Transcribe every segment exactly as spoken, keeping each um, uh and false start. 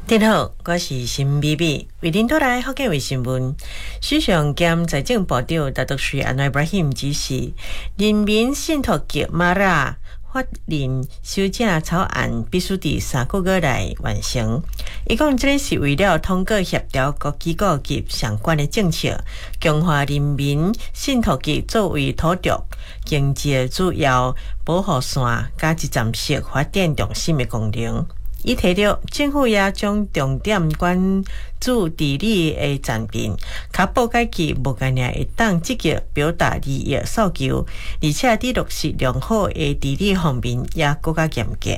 大家好，我是新美美，为您带来福建卫新闻。首相兼财政部长达督斯安瓦布拉希姆指示，人民信托局马拉法令修正草案必须伫三个月内完成。伊讲，这是为了通过协调各机构及相关的政策，强化人民信托局作为土地经济主要保护线加一站式发展中心的功能。伊提到，政府也将重点关注地理的产品，确保家己无干呢会当积极表达利益诉求，而且伫落实良好的地理方面也更加严格。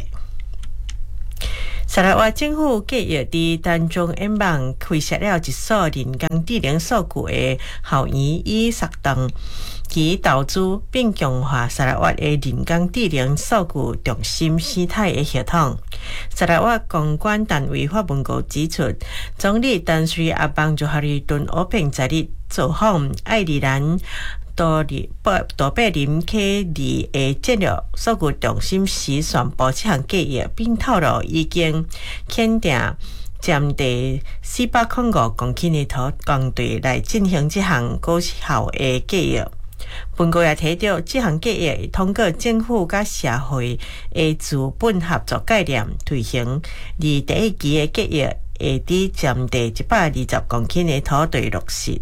沙拉越政府计划伫丹中烟网开设了一所人工智能数据的校园与学堂，其投资并强化沙拉越的人工智能数据中心生态的系统。沙拉越公关单位发文告指出，总理丹斯里阿邦佐哈里顿欧平在日造访爱尔兰多里多贝林科里的战略数据中心时宣布这项计划，并透露已经签订占地四百零五公顷的土工队来进行这项高效的计划。本国也提到，这项计划通过政府甲社会的资本合作概念推行，而第一期的计划会伫占地一百二十公顷的土地落实。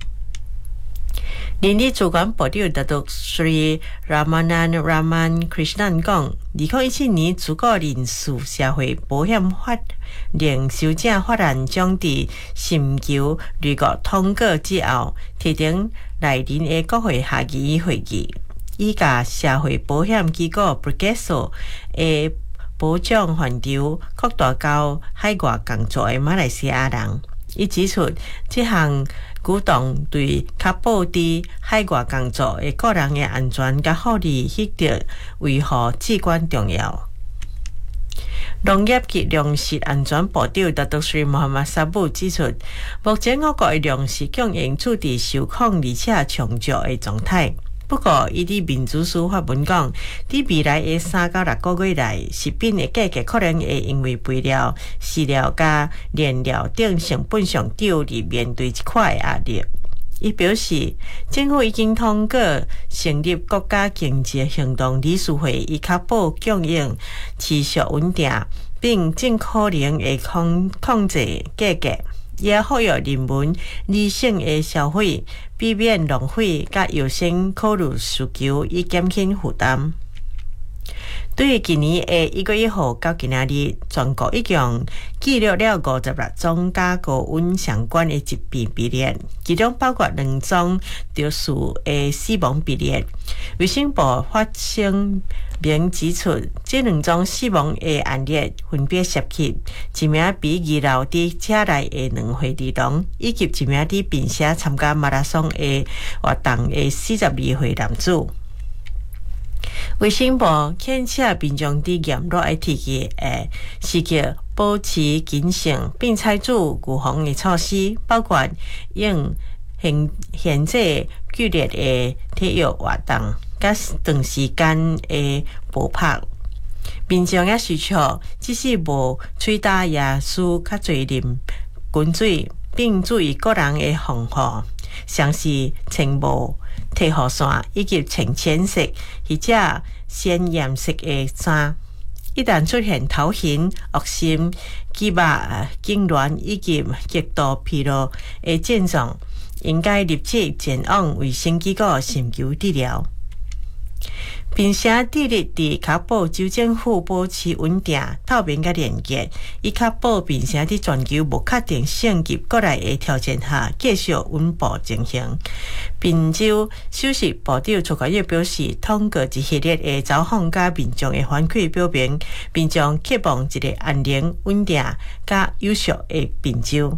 人力主管部长达督斯里拉曼南拉曼 Krishnan 讲，二零一七年自雇人事社会保险法令修正法案将伫寻求内阁通过之后，提呈来年的国会下议会议，以甲社会保险机构 Progresso 的保障范畴扩大到海外工作的马来西亚人。伊指出，这项举动对确保伫海外工作的个人的安全甲福利获得维护至关重要。农业及粮食安全部长达督斯里穆罕默沙布指出，目前我国的粮食供应处伫受控而且充足的状态。不过，伊伫民主司发文讲，伫未来的三到六个月内，食品的价格可能会因为肥料、饲料加燃料等成本上涨而面对一块压力。伊表示，政府已经通过成立国家经济行动理事会，以确保供应持续稳定，并尽可能会控控制价格。也呼吁人民理性的消费，避免浪费，甲优先考虑需求，以减轻负担。对于今年的一月一号到今仔日，全国一共记录了五十六宗甲高温相关的疾病病例，其中包括两宗着数的死亡病例。卫生部发声明指出，这两宗死亡的案例分别涉及一名比二楼伫车内的两岁儿童，以及一名伫并且参加马拉松的活动的四十二岁男子。卫生部恳请民众伫炎热的天气下，时刻保持谨慎，并采取预防的措施，包括用限限制剧烈的体育活动，甲长时间的步拍。民众也需要，即使无吹打，也需较侪啉滚水，并注意个人的防护，像是穿帽、剃雨伞以及穿浅色或者鲜艳色的衫。一旦出现头晕、恶心、肌肉痙攣以及极度疲劳的症状，应该立即前往卫生机构寻求治疗。并且致力伫确保州政府保持稳定、透明甲廉洁，以确保并且伫全球无确定性及国内的条件下继续稳步进行。宾州首席部长邱国义表示，通过一系列的走访甲民众的反馈表明，民众期望一个安宁、稳定甲优秀的宾州。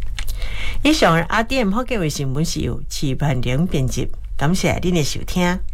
以上 R D M 福建卫新闻是由徐万玲编辑，感谢您的收听。